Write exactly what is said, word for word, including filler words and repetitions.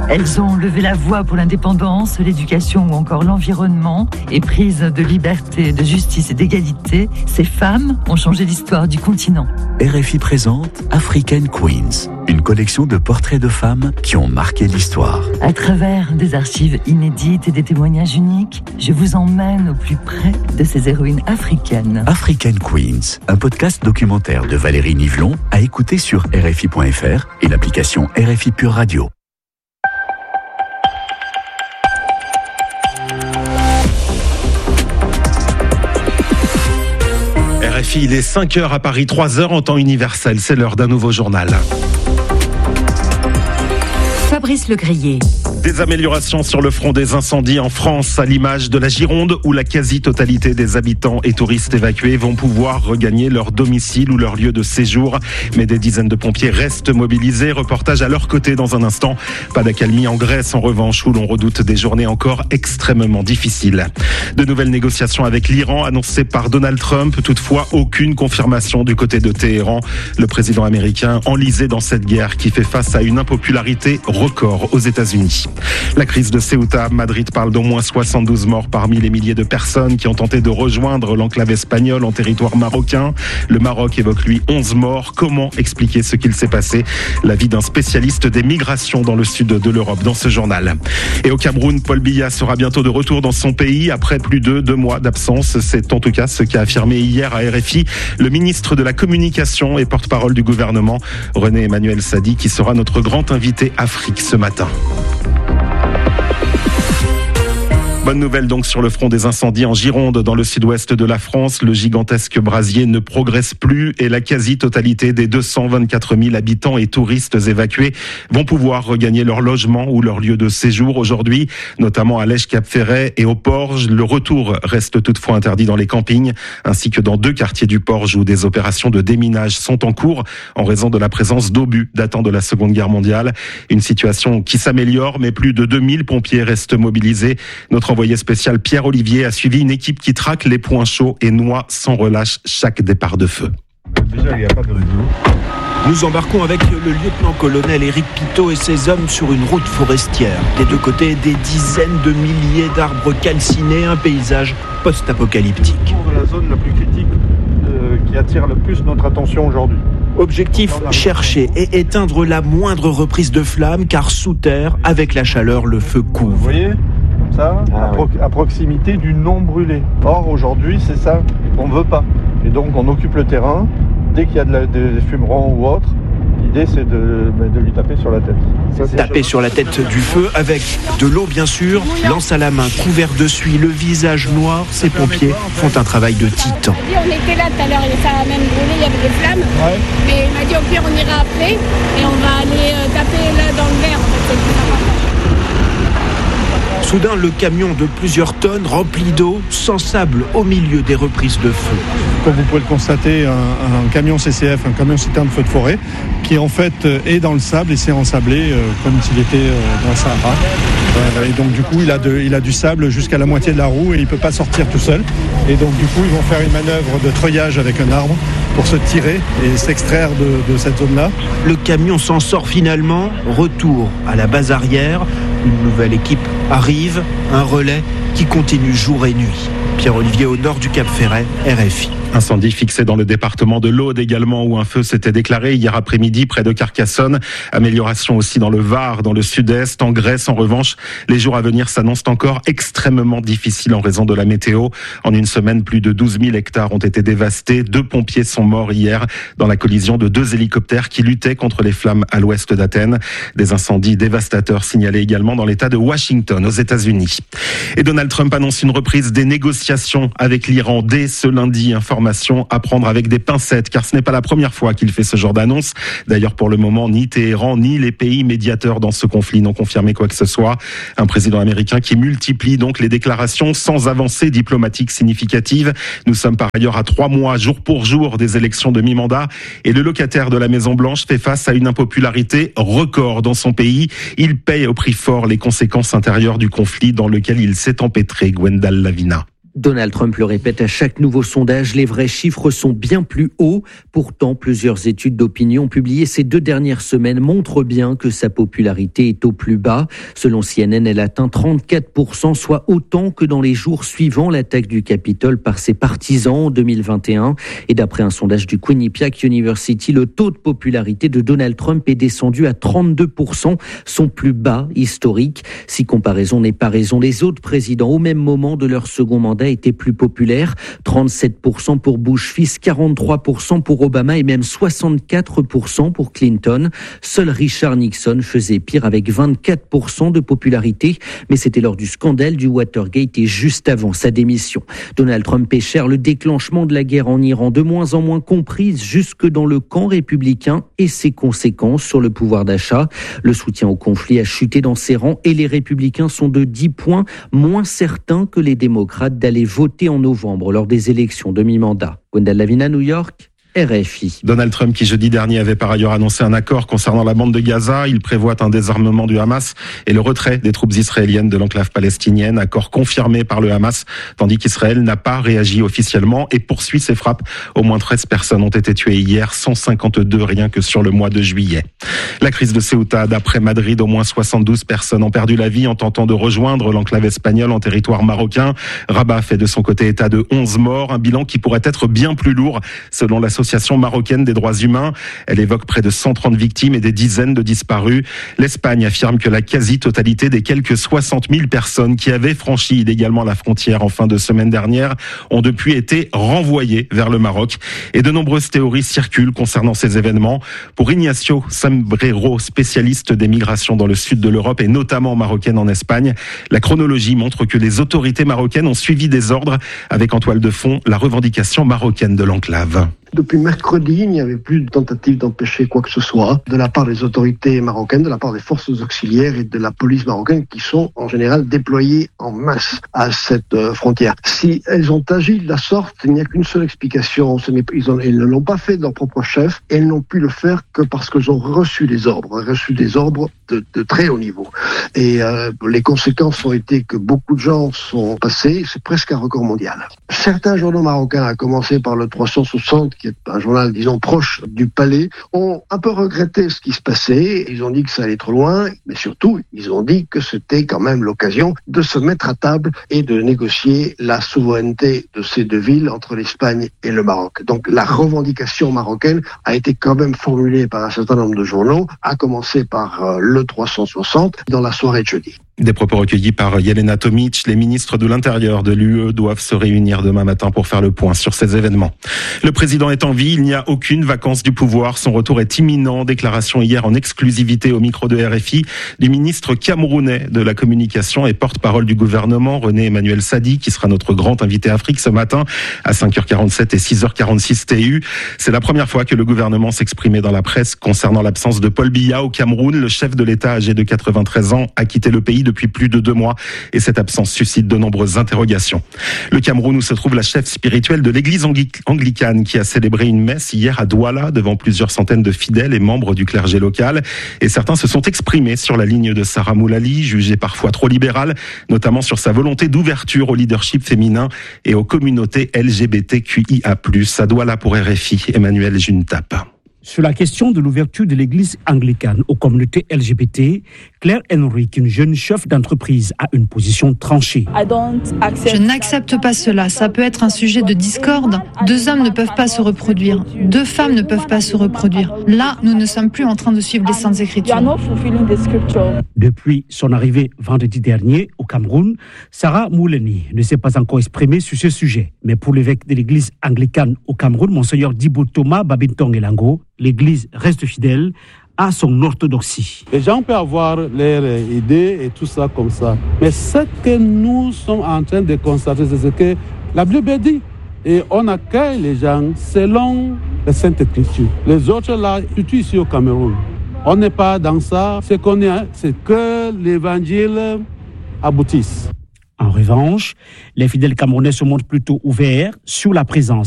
Elles ont levé la voix pour l'indépendance, l'éducation ou encore l'environnement. Éprises de liberté, de justice et d'égalité, ces femmes ont changé l'histoire du continent. R F I présente African Queens, une collection de portraits de femmes qui ont marqué l'histoire. À travers des archives inédites et des témoignages uniques, je vous emmène au plus près de ces héroïnes africaines. African Queens, un podcast documentaire de Valérie Nivelon à écouter sur R F I point F R et l'application R F I Pure Radio. R F I, il est cinq heures à Paris, trois heures en temps universel. C'est l'heure d'un nouveau journal. Fabrice Legrier. Des améliorations sur le front des incendies en France, à l'image de la Gironde, où la quasi-totalité des habitants et touristes évacués vont pouvoir regagner leur domicile ou leur lieu de séjour. Mais des dizaines de pompiers restent mobilisés. Reportage à leur côté dans un instant. Pas d'accalmie en Grèce, en revanche, où l'on redoute des journées encore extrêmement difficiles. De nouvelles négociations avec l'Iran annoncées par Donald Trump. Toutefois, aucune confirmation du côté de Téhéran. Le président américain enlisé dans cette guerre qui fait face à une impopularité record aux États-Unis. La crise de Ceuta, Madrid parle d'au moins soixante-douze morts parmi les milliers de personnes qui ont tenté de rejoindre l'enclave espagnole en territoire marocain. Le Maroc évoque lui onze morts. Comment expliquer ce qu'il s'est passé? L'avis d'un spécialiste des migrations dans le sud de l'Europe dans ce journal. Et au Cameroun, Paul Biya sera bientôt de retour dans son pays après plus de deux mois d'absence. C'est en tout cas ce qu'a affirmé hier à R F I le ministre de la Communication et porte-parole du gouvernement, René Emmanuel Sadi, qui sera notre grand invité Afrique ce matin. Bonne nouvelle donc sur le front des incendies en Gironde, dans le sud-ouest de la France. Le gigantesque brasier ne progresse plus et la quasi-totalité des deux cent vingt-quatre mille habitants et touristes évacués vont pouvoir regagner leur logement ou leur lieu de séjour aujourd'hui, notamment à Lège-Cap-Ferret et au Porge. Le retour reste toutefois interdit dans les campings, ainsi que dans deux quartiers du Porge où des opérations de déminage sont en cours en raison de la présence d'obus datant de la Seconde Guerre mondiale. Une situation qui s'améliore, mais plus de deux mille pompiers restent mobilisés. Notre envoyé spécial Pierre Olivier a suivi une équipe qui traque les points chauds et noie sans relâche chaque départ de feu. Déjà, il n'y a pas de réseau. Nous embarquons avec le lieutenant-colonel Éric Pitot et ses hommes sur une route forestière. Des deux côtés, des dizaines de milliers d'arbres calcinés, un paysage post-apocalyptique. La zone la plus critique euh, qui attire le plus notre attention aujourd'hui. Objectif, chercher et éteindre la moindre reprise de flamme, car sous terre, avec la chaleur, le feu couvre. Vous voyez ? Ça, ah, à, pro- oui. à proximité du non brûlé. Or, aujourd'hui, c'est ça qu'on ne veut pas. Et donc, on occupe le terrain. Dès qu'il y a de la, des fumerons ou autre, l'idée, c'est de, de lui taper sur la tête. Ça, taper sur la tête du feu avec de l'eau, bien sûr, lance à la main, couvert de suie, le visage noir. Ces pompiers font un travail de titan. On était là tout à l'heure, ça a même brûlé, il y avait des flammes. Ouais. Mais il m'a dit, au pire, on ira appeler et on va aller taper là dans le verre. En fait, c'est plus important. Soudain, le camion de plusieurs tonnes rempli d'eau, sans sable, au milieu des reprises de feu. Comme vous pouvez le constater, un, un camion C C F, un camion citerne feu de forêt, qui en fait est dans le sable et s'est ensablé euh, comme s'il était euh, dans le Sahara. Euh, et donc du coup, il a, de, il a du sable jusqu'à la moitié de la roue et il ne peut pas sortir tout seul. Et donc du coup, ils vont faire une manœuvre de treuillage avec un arbre pour se tirer et s'extraire de, de cette zone-là. Le camion s'en sort finalement, retour à la base arrière. Une nouvelle équipe arrive, un relais qui continue jour et nuit. Pierre-Olivier au nord du Cap-Ferret, R F I. Incendie fixé dans le département de l'Aude également, où un feu s'était déclaré hier après-midi près de Carcassonne. Amélioration aussi dans le Var, dans le sud-est. En Grèce, en revanche, les jours à venir s'annoncent encore extrêmement difficiles en raison de la météo. En une semaine, plus de douze mille hectares ont été dévastés. Deux pompiers sont morts hier dans la collision de deux hélicoptères qui luttaient contre les flammes à l'ouest d'Athènes. Des incendies dévastateurs signalés également dans l'État de Washington, aux États-Unis. Et Donald Trump annonce une reprise des négociations avec l'Iran dès ce lundi. Information à prendre avec des pincettes, car ce n'est pas la première fois qu'il fait ce genre d'annonce. D'ailleurs, pour le moment, ni Téhéran, ni les pays médiateurs dans ce conflit n'ont confirmé quoi que ce soit. Un président américain qui multiplie donc les déclarations sans avancée diplomatique significative. Nous sommes par ailleurs à trois mois, jour pour jour, des élections de mi-mandat, et le locataire de la Maison-Blanche fait face à une impopularité record dans son pays. Il paye au prix fort les conséquences intérieures du conflit dans lequel il s'est empêtré. Gwendal Lavina. Donald Trump le répète à chaque nouveau sondage, les vrais chiffres sont bien plus hauts. Pourtant, plusieurs études d'opinion publiées ces deux dernières semaines montrent bien que sa popularité est au plus bas. Selon C N N, elle atteint trente-quatre pour cent, soit autant que dans les jours suivant l'attaque du Capitole par ses partisans en deux mille vingt et un. Et d'après un sondage du Quinnipiac University, le taux de popularité de Donald Trump est descendu à trente-deux pour cent, son plus bas historique. Si comparaison n'est pas raison, les autres présidents au même moment de leur second mandat étaient plus populaires. trente-sept pour cent pour Bush fils, quarante-trois pour cent pour Obama et même soixante-quatre pour cent pour Clinton. Seul Richard Nixon faisait pire avec vingt-quatre pour cent de popularité, mais c'était lors du scandale du Watergate et juste avant sa démission. Donald Trump est cher, le déclenchement de la guerre en Iran de moins en moins comprise jusque dans le camp républicain et ses conséquences sur le pouvoir d'achat. Le soutien au conflit a chuté dans ses rangs et les républicains sont de dix points moins certains que les démocrates d'aller voter en novembre lors des élections de mi-mandat. Gwendal Lavina, New York. R F I. Donald Trump, qui jeudi dernier avait par ailleurs annoncé un accord concernant la bande de Gaza, il prévoit un désarmement du Hamas et le retrait des troupes israéliennes de l'enclave palestinienne, accord confirmé par le Hamas, tandis qu'Israël n'a pas réagi officiellement et poursuit ses frappes. Au moins treize personnes ont été tuées hier, cent cinquante-deux rien que sur le mois de juillet. La crise de Ceuta, d'après Madrid, au moins soixante-douze personnes ont perdu la vie en tentant de rejoindre l'enclave espagnole en territoire marocain. Rabat fait de son côté état de onze morts, un bilan qui pourrait être bien plus lourd selon l'association Association marocaine des droits humains. Elle évoque près de cent trente victimes et des dizaines de disparus. L'Espagne affirme que la quasi-totalité des quelques soixante mille personnes qui avaient franchi illégalement la frontière en fin de semaine dernière ont depuis été renvoyées vers le Maroc. Et de nombreuses théories circulent concernant ces événements. Pour Ignacio Sombrero, spécialiste des migrations dans le sud de l'Europe et notamment marocaine en Espagne, la chronologie montre que les autorités marocaines ont suivi des ordres avec en toile de fond la revendication marocaine de l'enclave. Depuis mercredi, il n'y avait plus de tentative d'empêcher quoi que ce soit de la part des autorités marocaines, de la part des forces auxiliaires et de la police marocaine qui sont en général déployées en masse à cette frontière. Si elles ont agi de la sorte, il n'y a qu'une seule explication. Ce n'est, ils, ont, ils ne l'ont pas fait de leur propre chef et elles n'ont pu le faire que parce qu'ils ont reçu des ordres, reçu des ordres de, de très haut niveau. Et euh, les conséquences ont été que beaucoup de gens sont passés, c'est presque un record mondial. Certains journaux marocains, à commencer par le trois cent soixante, qui est un journal, disons, proche du palais, ont un peu regretté ce qui se passait. Ils ont dit que ça allait trop loin, mais surtout, ils ont dit que c'était quand même l'occasion de se mettre à table et de négocier la souveraineté de ces deux villes entre l'Espagne et le Maroc. Donc, la revendication marocaine a été quand même formulée par un certain nombre de journaux, à commencer par euh, le trois cent soixante dans la soirée de jeudi. Des propos recueillis par Jelena Tomic. Les ministres de l'Intérieur de l'U E doivent se réunir demain matin pour faire le point sur ces événements. Le président est en vie, il n'y a aucune vacance du pouvoir. Son retour est imminent. Déclaration hier en exclusivité au micro de R F I du ministre camerounais de la communication et porte-parole du gouvernement, René Emmanuel Sadi, qui sera notre grand invité Afrique ce matin à cinq heures quarante-sept et six heures quarante-six T U. C'est la première fois que le gouvernement s'exprimait dans la presse concernant l'absence de Paul Biya au Cameroun. Le chef de l'État, âgé de quatre-vingt-treize ans, a quitté le pays depuis plus de deux mois et cette absence suscite de nombreuses interrogations. Le Cameroun où se trouve la chef spirituelle de l'église anglicane qui a célébré une messe hier à Douala devant plusieurs centaines de fidèles et membres du clergé local. Et certains se sont exprimés sur la ligne de Sarah Moulali, jugée parfois trop libérale, notamment sur sa volonté d'ouverture au leadership féminin et aux communautés L G B T Q I A plus. À Douala pour R F I, Emmanuel Juntap. Sur la question de l'ouverture de l'église anglicane aux communautés L G B T, Claire Henrique, une jeune chef d'entreprise, a une position tranchée. Je n'accepte pas cela. Ça peut être un sujet de discorde. Deux hommes ne peuvent pas se reproduire. Deux femmes ne peuvent pas se reproduire. Là, nous ne sommes plus en train de suivre les Saintes Écritures. Depuis son arrivée vendredi dernier au Cameroun, Sarah Moulani ne s'est pas encore exprimée sur ce sujet. Mais pour l'évêque de l'église anglicane au Cameroun, Monseigneur Dibo Thomas Babintong Elango, l'église reste fidèle à son orthodoxie. Les gens peuvent avoir leurs idées et tout ça comme ça. Mais ce que nous sommes en train de constater, c'est ce que la Bible dit. Et on accueille les gens selon les Saintes Écritures. Les autres là, surtout ici au Cameroun, on n'est pas dans ça. Ce qu'on est, c'est que l'évangile aboutisse. En revanche, les fidèles camerounais se montrent plutôt ouverts sur la présence